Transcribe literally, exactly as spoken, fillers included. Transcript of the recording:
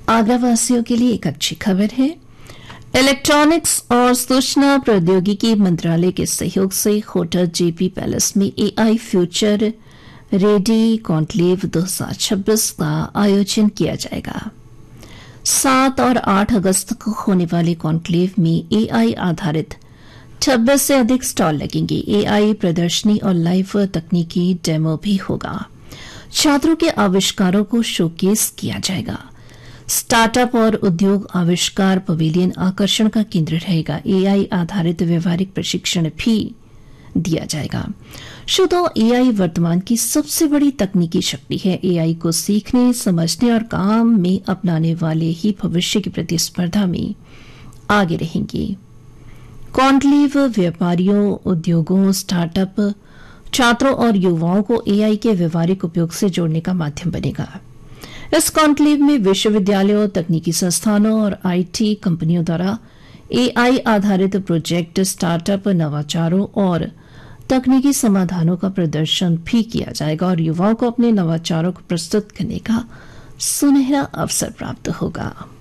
आगरा वासियों के लिए एक अच्छी खबर है। इलेक्ट्रॉनिक्स और सूचना प्रौद्योगिकी मंत्रालय के सहयोग से होटल जेपी पैलेस में एआई फ्यूचर रेडी कॉन्क्लेव दो हज़ार छब्बीस का आयोजन किया जाएगा। सात और आठ अगस्त को होने वाले कॉन्क्लेव में एआई आधारित छब्बीस से अधिक स्टॉल लगेंगे। एआई प्रदर्शनी और लाइव तकनीकी डेमो भी होगा। छात्रों के आविष्कारों को शोकेस किया जाएगा। स्टार्टअप और उद्योग आविष्कार पवेलियन आकर्षण का केंद्र रहेगा। एआई आधारित व्यवहारिक प्रशिक्षण भी दिया जाएगा। श्रोताओ, एआई वर्तमान की सबसे बड़ी तकनीकी शक्ति है। एआई को सीखने, समझने और काम में अपनाने वाले ही भविष्य की प्रतिस्पर्धा में आगे रहेंगे। कॉन्क्लेव व्यापारियों, उद्योगों, स्टार्टअप, छात्रों और युवाओं को एआई के व्यवहारिक उपयोग से जोड़ने का माध्यम बनेगा। इस कॉन्क्लेव में विश्वविद्यालयों, तकनीकी संस्थानों और आईटी कंपनियों द्वारा एआई आधारित प्रोजेक्ट, स्टार्टअप, नवाचारों और तकनीकी समाधानों का प्रदर्शन भी किया जाएगा और युवाओं को अपने नवाचारों को प्रस्तुत करने का सुनहरा अवसर प्राप्त होगा।